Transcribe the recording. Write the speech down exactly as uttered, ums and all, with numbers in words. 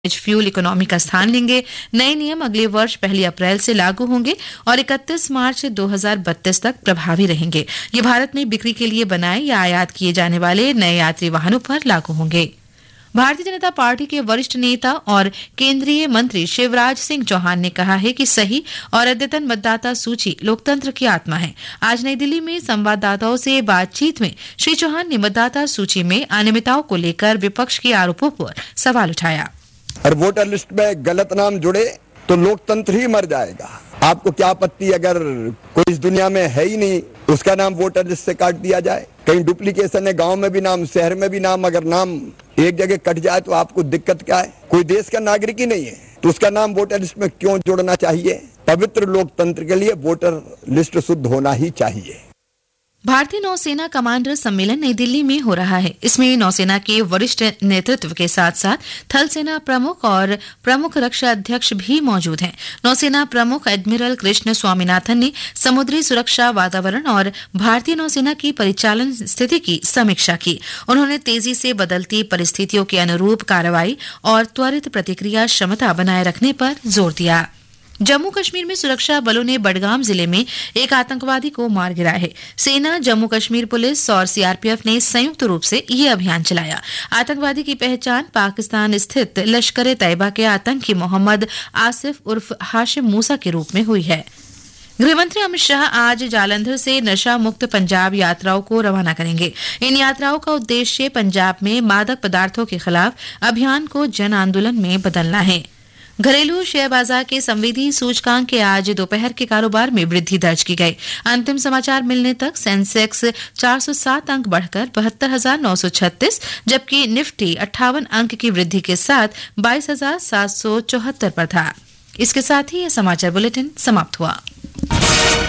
Fuel economy का स्थान लेंगे। नए नियम अगले वर्ष पहली अप्रैल से लागू होंगे और इकतीस मार्च दो हज़ार बत्तीस तक प्रभावी रहेंगे। ये भारत में बिक्री के लिए बनाए या आयात किए जाने वाले नए यात्री वाहनों पर लागू होंगे। भारतीय जनता पार्टी के वरिष्ठ नेता और केंद्रीय मंत्री शिवराज सिंह चौहान ने कहा है कि सही और अद्यतन मतदाता सूची लोकतंत्र की आत्मा है। आज नई दिल्ली में संवाददाताओं से बातचीत में श्री चौहान ने मतदाता सूची में अनियमितताओं को लेकर विपक्ष के आरोपों पर सवाल उठाया। और वोटर लिस्ट में गलत नाम जुड़े तो लोकतंत्र ही मर जाएगा। आपको क्या आपत्ति अगर कोई इस दुनिया में है ही नहीं उसका नाम वोटर लिस्ट से काट दिया जाए? कहीं डुप्लीकेशन है, गांव में भी नाम, शहर में भी नाम, अगर नाम एक जगह कट जाए तो आपको दिक्कत क्या है? कोई देश का नागरिक ही नहीं है तो उसका नाम वोटर लिस्ट में क्यों जोड़ना चाहिए? पवित्र लोकतंत्र के लिए वोटर लिस्ट शुद्ध होना ही चाहिए। भारतीय नौसेना कमांडर सम्मेलन नई दिल्ली में हो रहा है। इसमें नौसेना के वरिष्ठ नेतृत्व के साथ साथ थल सेना प्रमुख और प्रमुख रक्षा अध्यक्ष भी मौजूद हैं। नौसेना प्रमुख एडमिरल कृष्ण स्वामीनाथन ने समुद्री सुरक्षा, वातावरण और भारतीय नौसेना की परिचालन स्थिति की समीक्षा की। उन्होंने तेजी से बदलती परिस्थितियों के अनुरूप कार्रवाई और त्वरित प्रतिक्रिया क्षमता बनाए रखने पर जोर दिया। जम्मू कश्मीर में सुरक्षा बलों ने बडगाम जिले में एक आतंकवादी को मार गिराया है। सेना, जम्मू कश्मीर पुलिस और सीआरपीएफ ने संयुक्त रूप से ये अभियान चलाया। आतंकवादी की पहचान पाकिस्तान स्थित लश्कर तैयबा के आतंकी मोहम्मद आसिफ उर्फ हाशिम मूसा के रूप में हुई है। गृहमंत्री अमित शाह आज जालंधर से नशा मुक्त पंजाब यात्राओं को रवाना करेंगे। इन यात्राओं का उद्देश्य पंजाब में मादक पदार्थों के खिलाफ अभियान को जन आंदोलन में बदलना है। घरेलू शेयर बाजार के संवेदी सूचकांक के आज दोपहर के कारोबार में वृद्धि दर्ज की गई। अंतिम समाचार मिलने तक सेंसेक्स चार सौ सात अंक बढ़कर बहत्तर हजार नौ सौ छत्तीस, जबकि निफ्टी अट्ठावन अंक की वृद्धि के साथ बाईस हजार सात सौ चौहत्तर पर था। इसके साथ ही यह समाचार बुलेटिन समाप्त हुआ।